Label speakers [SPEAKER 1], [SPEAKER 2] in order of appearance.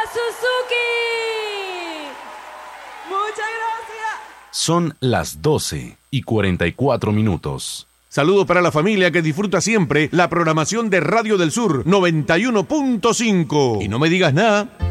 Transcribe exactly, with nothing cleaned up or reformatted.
[SPEAKER 1] Suzuki. Muchas gracias.
[SPEAKER 2] Son las doce y cuarenta y cuatro minutos.
[SPEAKER 3] Saludos para la familia que disfruta siempre la programación de Radio del Sur noventa y uno punto cinco. Y no me digas nada.